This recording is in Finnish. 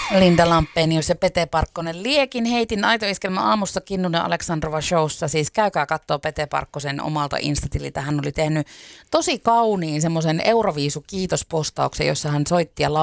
Linda Lampenius ja Pete Parkkonen. Liekin heitin Aito-iskelmän aamussa Kinnunen Aleksandrova showssa. Siis käykää kattoo Pete Parkkosen omalta instatililtä. Hän oli tehnyt tosi kauniin semmoisen Euroviisu kiitospostauksen, jossa hän soitti ja